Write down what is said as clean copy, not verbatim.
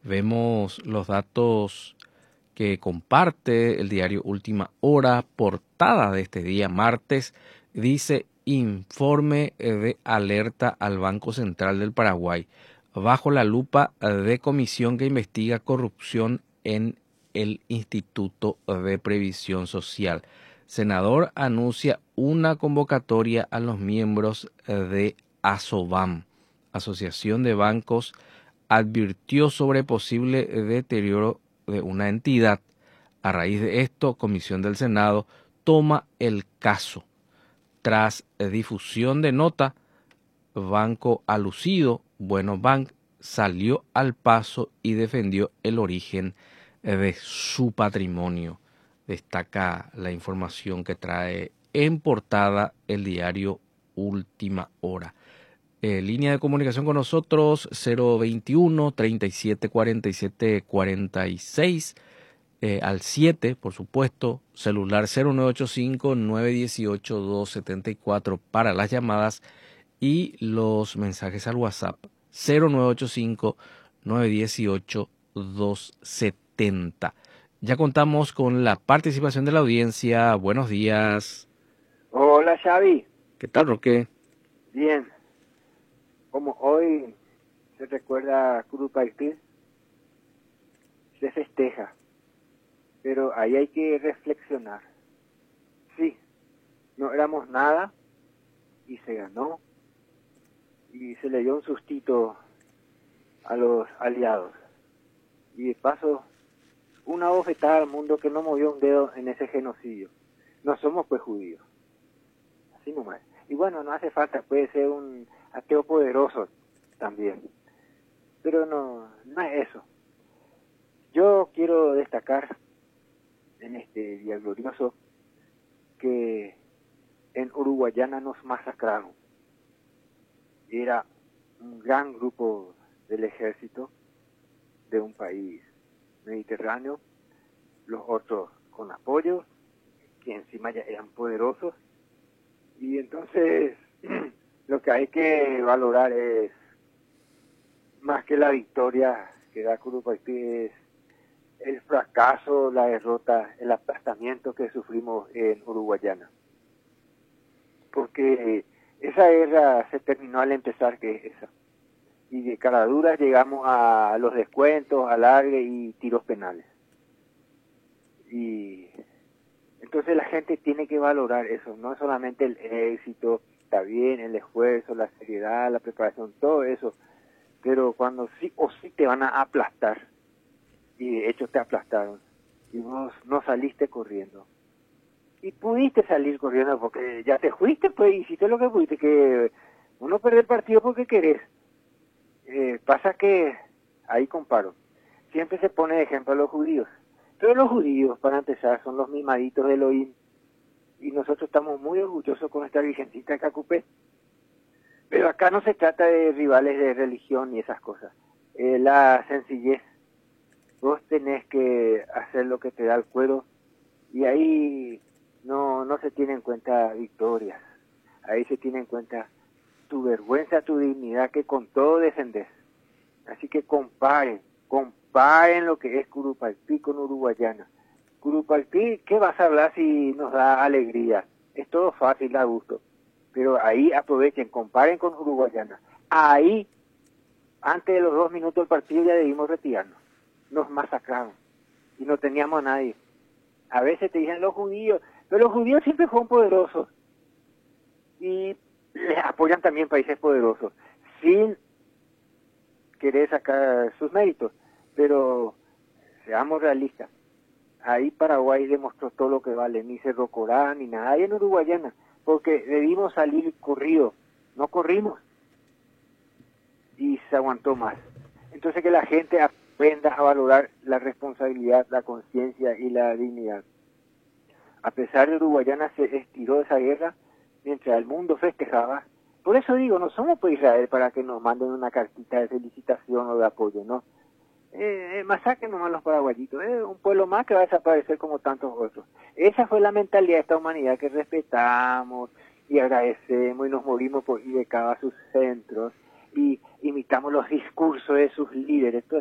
Vemos los datos que comparte el diario Última Hora, portada de este día martes, dice informe de alerta al Banco Central del Paraguay, bajo la lupa de comisión que investiga corrupción en el Instituto de Previsión Social. Senador anuncia una convocatoria a los miembros de ASOBAM, Asociación de Bancos, advirtió sobre posible deterioro de una entidad. A raíz de esto, Comisión del Senado toma el caso. Tras difusión de nota, banco alucido, Bueno Bank, salió al paso y defendió el origen de su patrimonio. Destaca la información que trae en portada el diario Última Hora. Línea de comunicación con nosotros 021 37 47 46 al 7, por supuesto, celular 0985 918 274 para las llamadas y los mensajes al WhatsApp 0985 918 270. Ya contamos con la participación de la audiencia. Buenos días. Hola, Xavi. ¿Qué tal, Roque? Bien. Como hoy se recuerda Curupaytí, se festeja, pero ahí hay que reflexionar. Sí, no éramos nada y se ganó y se le dio un sustito a los aliados. Y de paso, una bofetada al mundo que no movió un dedo en ese genocidio. No somos pues judíos. Así nomás. Y bueno, no hace falta, puede ser un ateo poderoso también. Pero no es eso. Yo quiero destacar en este día glorioso que en Uruguayana nos masacraron. Era un gran grupo del ejército de un país mediterráneo, los otros con apoyo, que encima ya eran poderosos. Y entonces lo que hay que valorar es, más que la victoria que da Curupaytí, es el fracaso, la derrota, el aplastamiento que sufrimos en Uruguayana. Porque esa guerra se terminó al empezar, que es esa. Y de caraduras llegamos a los descuentos, alargue y tiros penales. Y entonces la gente tiene que valorar eso, no solamente el éxito, está bien, el esfuerzo, la seriedad, la preparación, todo eso, pero cuando sí o sí te van a aplastar, y de hecho te aplastaron, y vos no saliste corriendo. Y pudiste salir corriendo porque ya te fuiste, pues hiciste lo que pudiste, que uno pierde el partido porque querés. Pasa que, ahí comparo, siempre se pone de ejemplo a los judíos. Pero los judíos, para empezar, son los mimaditos de Elohim. Y nosotros estamos muy orgullosos con nuestra virgencita de Cacupé. Pero acá no se trata de rivales de religión y esas cosas. La sencillez. Vos tenés que hacer lo que te da el cuero. Y ahí no se tiene en cuenta victorias. Ahí se tiene en cuenta tu vergüenza, tu dignidad, que con todo defendés. Así que comparen lo que es Curupaytí con Uruguayana. Curupaytí, ¿qué vas a hablar si nos da alegría? Es todo fácil, da gusto. Pero ahí aprovechen, comparen con Uruguayana. Ahí, antes de los 2 minutos del partido ya debimos retirarnos. Nos masacraron y no teníamos a nadie. A veces te dicen los judíos, pero los judíos siempre fueron poderosos y les apoyan también países poderosos, sin querer sacar sus méritos. Pero seamos realistas, ahí Paraguay demostró todo lo que vale, ni Cerro Corá, ni nada, ahí en Uruguayana, porque debimos salir corrido, no corrimos, y se aguantó más. Entonces que la gente aprenda a valorar la responsabilidad, la conciencia y la dignidad. A pesar de Uruguayana se estiró esa guerra, mientras el mundo festejaba. Por eso digo, no somos por Israel para que nos manden una cartita de felicitación o de apoyo, ¿no? Masacren nomás los paraguayitos, un pueblo más que va a desaparecer como tantos otros. Esa fue la mentalidad de esta humanidad que respetamos y agradecemos y nos movimos por IDK a sus centros y imitamos los discursos de sus líderes.